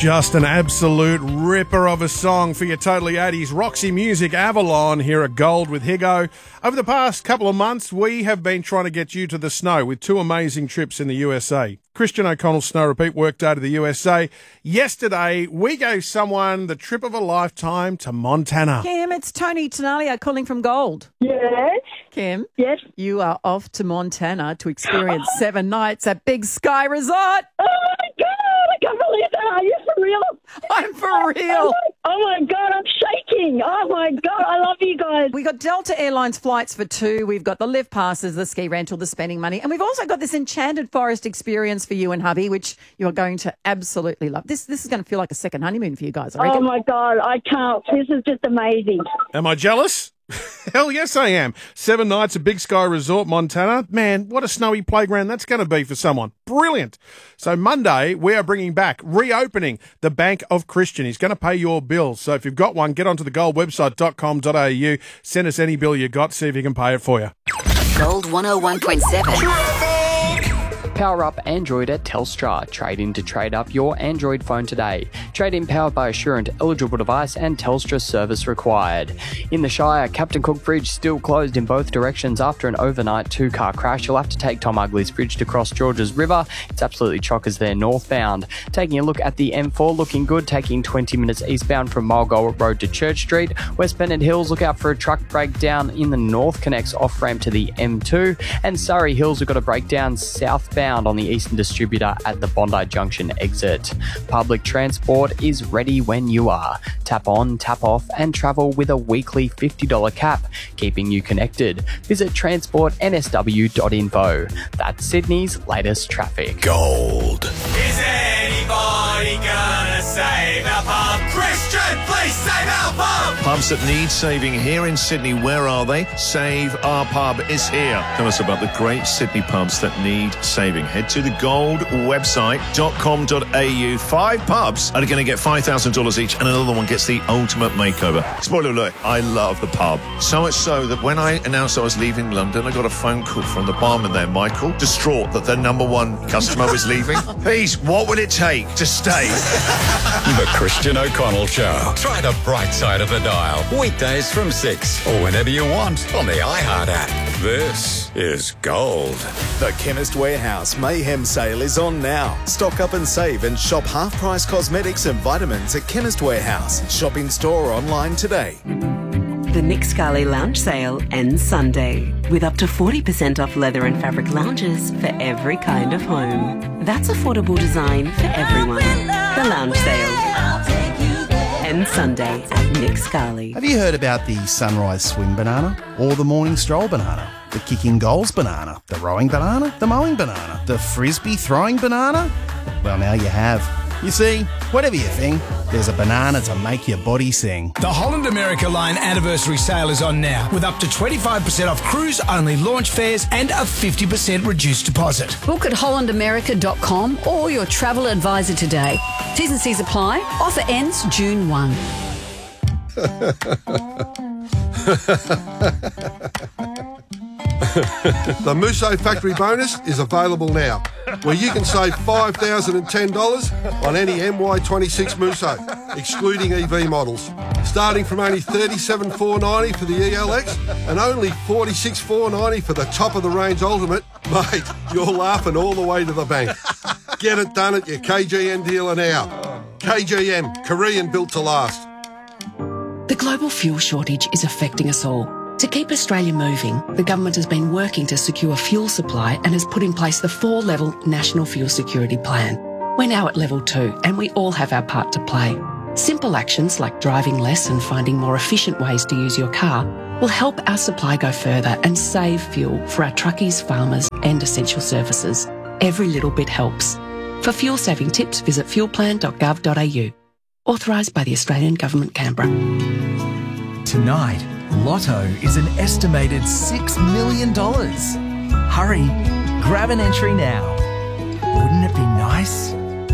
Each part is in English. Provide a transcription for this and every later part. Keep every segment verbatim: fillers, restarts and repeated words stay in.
Just an absolute ripper of a song for your totally eighties. Roxy Music, Avalon here at Gold with Higo. Over the past couple of months, we have been trying to get you to the snow with two amazing trips in the U S A. Christian O'Connell's Snow Repeat work day to the U S A. Yesterday, we gave someone the trip of a lifetime to Montana. Kim, it's Tony Tenalia calling from Gold. Yes. Kim, Yes. you are off to Montana to experience seven nights at Big Sky Resort. Oh my God! I can't believe that. Are you for real? I'm for real. Oh my God! I'm shaking. Oh my God! I love you guys. We got Delta Airlines flights for two. We've got the lift passes, the ski rental, the spending money, and we've also got this enchanted forest experience for you and hubby, which you are going to absolutely love. This this is going to feel like a second honeymoon for you guys, I reckon. Oh my God! I can't. This is just amazing. Am I jealous? Hell yes, I am. Seven nights at Big Sky Resort, Montana. Man, what a snowy playground that's going to be for someone. Brilliant. So Monday, we are bringing back, reopening the Bank of Christian. He's going to pay your bills. So if you've got one, get onto the gold website dot com dot a u. Send us any bill you got, see if he can pay it for you. Gold one oh one point seven. Power up Android at Telstra. Trade in to trade up your Android phone today. Trade in powered by Assurant, eligible device and Telstra service required. In the Shire, Captain Cook Bridge still closed in both directions after an overnight two-car crash. You'll have to take Tom Ugley's Bridge to cross Georges River. It's absolutely chockers there northbound. Taking a look at the M four, looking good, taking twenty minutes eastbound from Mulgoa Road to Church Street. West Bennett Hills, look out for a truck breakdown in the north, connects off-ramp to the M two. And Surrey Hills, we've got a breakdown southbound on the Eastern Distributor at the Bondi Junction exit. Public transport is ready when you are. Tap on, tap off and travel with a weekly fifty dollars cap, keeping you connected. Visit transport n s w dot info. That's Sydney's latest traffic. Gold. Is anybody gonna save our pub? Christian, please save our pub! Pubs that need saving here in Sydney, where are they? Save Our Pub is here. Tell us about the great Sydney pubs that need saving. Head to the gold website dot com dot a u. Five pubs are going to get five thousand dollars each and another one gets the ultimate makeover. Spoiler alert, I love the pub. So much so that when I announced I was leaving London, I got a phone call from the barman there, Michael, distraught that their number one customer was leaving. Please, what would it take to stay? The Christian O'Connell Show. Try the bright side of the dial. Weekdays from six or whenever you want on the iHeart app. This is Gold. The Chemist Warehouse Mayhem Sale is on now. Stock up and save and shop half-price cosmetics and vitamins at Chemist Warehouse. Shop in store or online today. The Nick Scali Lounge Sale ends Sunday with up to forty percent off leather and fabric lounges for every kind of home. That's affordable design for everyone. The Lounge Sale ends Sunday at Nick Scali. Have you heard about the Sunrise Swim Banana or the Morning Stroll Banana? The Kicking Goals Banana, the Rowing Banana, the Mowing Banana, the Frisbee Throwing Banana? Well, now you have. You see, whatever you think, there's a banana to make your body sing. The Holland America Line anniversary sale is on now with up to twenty-five percent off cruise-only launch fares and a fifty percent reduced deposit. Book at holland america dot com or your travel advisor today. T's and C's apply. Offer ends June first. The Musso Factory Bonus is available now, where you can save five thousand ten dollars on any M Y twenty-six Musso, excluding E V models. Starting from only thirty-seven thousand four hundred ninety dollars for the E L X and only forty-six thousand four hundred ninety dollars for the top-of-the-range Ultimate, mate, you're laughing all the way to the bank. Get it done at your K G M dealer now. K G M, Korean built to last. The global fuel shortage is affecting us all. To keep Australia moving, the government has been working to secure fuel supply and has put in place the four-level National Fuel Security Plan. We're now at level two and we all have our part to play. Simple actions like driving less and finding more efficient ways to use your car will help our supply go further and save fuel for our truckies, farmers and essential services. Every little bit helps. For fuel-saving tips, visit fuel plan dot gov dot a u. Authorised by the Australian Government, Canberra. Tonight, Lotto is an estimated six million dollars. Hurry, grab an entry now. Wouldn't it be nice?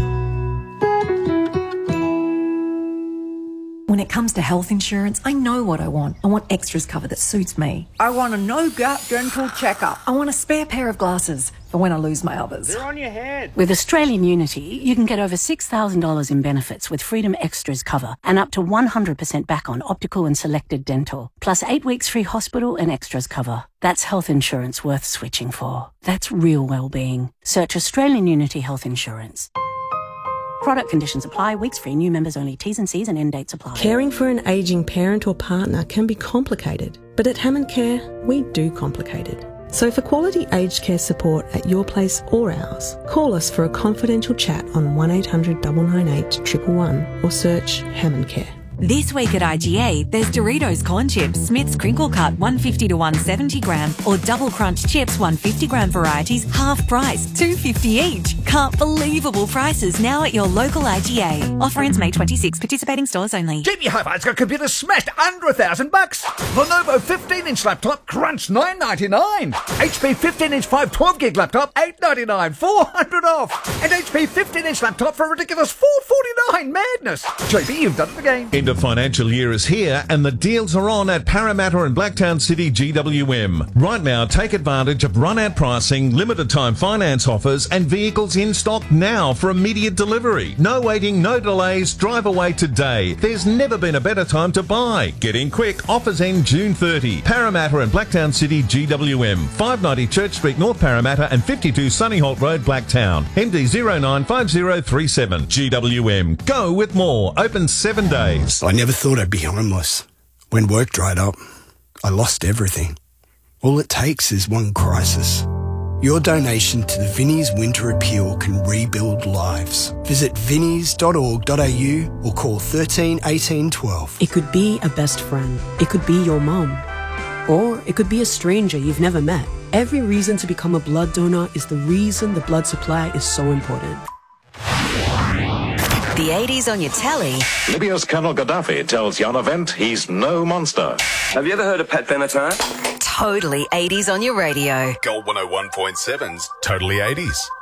When it comes to health insurance, I know what I want. I want extras cover that suits me. I want a no-gap dental checkup. I want a spare pair of glasses for when I lose my others. They're on your head. With Australian Unity, you can get over six thousand dollars in benefits with Freedom Extras cover and up to one hundred percent back on optical and selected dental, plus eight weeks free hospital and extras cover. That's health insurance worth switching for. That's real well-being. Search Australian Unity Health Insurance. Product conditions apply. Weeks free. New members only. T's and C's and end dates apply. Caring for an ageing parent or partner can be complicated, but at Hammond Care, we do complicate it. So for quality aged care support at your place or ours, call us for a confidential chat on one eight hundred nine nine eight, one one one or search Hammond Care. This week at I G A, there's Doritos Corn Chips, Smith's Crinkle Cut one fifty to one seventy gram, or Double Crunch Chips one fifty gram varieties, half price, two fifty each. Can't believable prices now at your local I G A. Offer ends May twenty-sixth, participating stores only. J B Hi-Fi's got computers smashed under a thousand bucks. Lenovo fifteen inch laptop, crunch nine ninety-nine. H P fifteen inch five twelve gig laptop, eight ninety-nine, four hundred off. And H P fifteen inch laptop for a ridiculous four forty-nine. Madness. J B, you've done it again. End of financial year is here and the deals are on at Parramatta and Blacktown City G W M. Right now, take advantage of run-out pricing, limited time finance offers and vehicles in stock now for immediate delivery. No waiting, no delays, drive away today. There's never been a better time to buy. Get in quick, offers end June thirtieth. Parramatta and Blacktown City G W M, five ninety Church Street, North Parramatta and fifty-two Sunnyholt Road, Blacktown. M D zero nine five zero three seven. G W M. Go with more. Open seven days. I never thought I'd be homeless. When work dried up, I lost everything. All it takes is one crisis. Your donation to the Vinnie's Winter Appeal can rebuild lives. Visit vinnies dot org dot a u or call thirteen eighteen twelve. It could be a best friend. It could be your mum. Or it could be a stranger you've never met. Every reason to become a blood donor is the reason the blood supply is so important. The eighties on your telly. Libya's Colonel Gaddafi tells Yanavent he's no monster. Have you ever heard of Pat Benatar? Totally eighties on your radio. Gold one oh one point seven's Totally eighties.